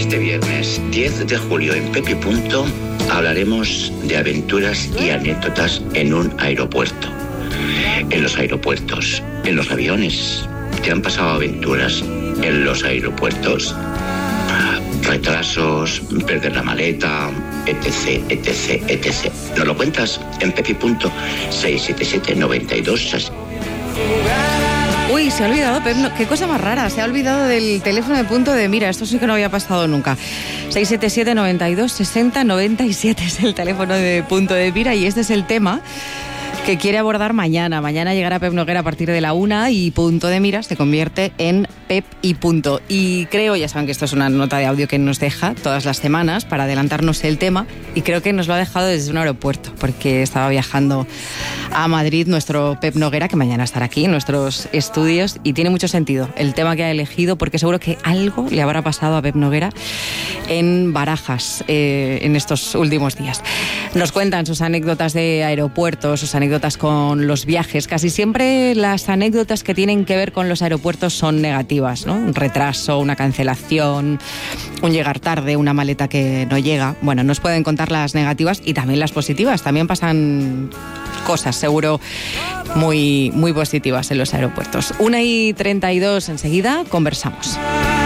Este viernes 10 de julio en Pepe Punto hablaremos de aventuras y anécdotas en un aeropuerto. En los aeropuertos, en los aviones. ¿Te han pasado aventuras en los aeropuertos? Retrasos, perder la maleta, etc, etc, etc. ¿Nos lo cuentas? En Pepe Punto 677-92. Uy, se ha olvidado, Pep, qué cosa más rara, se ha olvidado del teléfono de punto de mira, esto sí que no había pasado nunca. 677-92-60-97 es el teléfono de punto de mira y este es el tema que quiere abordar mañana. Mañana llegará Pep Noguera a partir de la 1 y Punto de Mira se convierte en Pep y Punto. Y creo, ya saben que esto es una nota de audio que nos deja todas las semanas para adelantarnos el tema y creo que nos lo ha dejado desde un aeropuerto porque estaba viajando a Madrid nuestro Pep Noguera, que mañana estará aquí en nuestros estudios y tiene mucho sentido el tema que ha elegido porque seguro que algo le habrá pasado a Pep Noguera en Barajas en estos últimos días. Nos cuentan sus anécdotas de aeropuertos, sus anécdotas con los viajes. Casi siempre las anécdotas que tienen que ver con los aeropuertos son negativas, ¿no? Un retraso, una cancelación, un llegar tarde, una maleta que no llega. Bueno, nos pueden contar las negativas y también las positivas. También pasan cosas, seguro, muy, muy positivas en los aeropuertos. 1:32, enseguida conversamos.